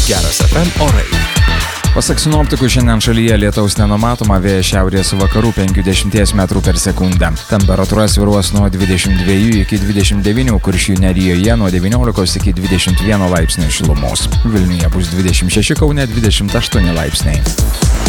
Geras FM orai. Pasak sinoptikų, šiandien šalyje lietaus nenumatoma, vėjas šiaurės vakarų 50 metrų per sekundę. Temperatūra svyruos nuo 22 iki 29, Kuršių nerijoje nuo 19 iki 21 laipsnių šilumos. Vilniuje bus 26, Kaune 28 laipsniai.